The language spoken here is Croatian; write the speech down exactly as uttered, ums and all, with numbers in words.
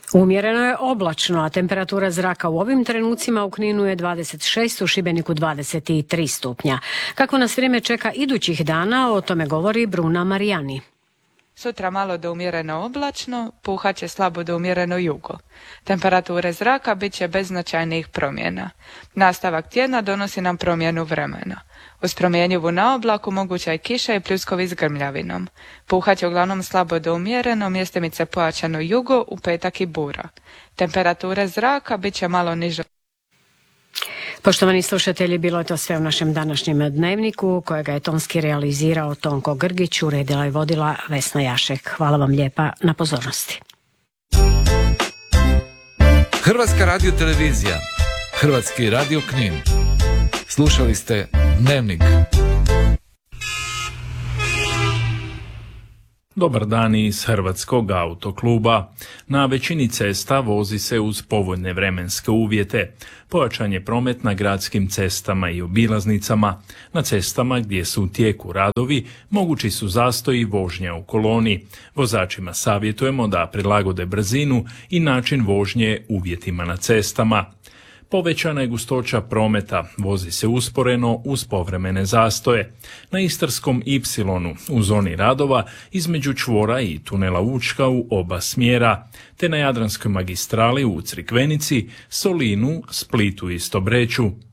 Umjereno je oblačno, a temperatura zraka u ovim trenucima u Kninu je dvadeset šest, u Šibeniku dvadeset tri stupnja. Kako nas vrijeme čeka idućih dana, o tome govori Bruna Marijani. Sutra malo do umjereno oblačno, puhat će slabo do umjereno jugo. Temperature zraka bit će bez značajnijih promjena. Nastavak tjedna donosi nam promjenu vremena. Uz promjenjivu na oblaku moguća je kiša i pljuskovi s grmljavinom. Puhat će uglavnom slabo do umjereno, mjestimice pojačano jugo, u petak i bura. Temperature zraka bit će malo niže. Poštovani slušatelji, bilo je to sve u našem današnjem dnevniku, kojega je tonski realizirao Tonko Grgić, uredila i vodila Vesna Jašek. Hvala vam lijepa na pozornosti. Hrvatska radiotelevizija, Hrvatski radio Knin. Slušali ste Dnevnik. Dobar dan iz Hrvatskog autokluba. Na većini cesta vozi se uz povoljne vremenske uvjete. Pojačan je promet na gradskim cestama i obilaznicama. Na cestama gdje su u tijeku radovi mogući su zastoji vožnja u koloni. Vozačima savjetujemo da prilagode brzinu i način vožnje uvjetima na cestama. Povećana je gustoća prometa, vozi se usporeno uz povremene zastoje. Na Istarskom Ipsilonu u zoni radova između čvora i tunela Učka u oba smjera, te na Jadranskoj magistrali u Crikvenici, Solinu, Splitu i Stobreću.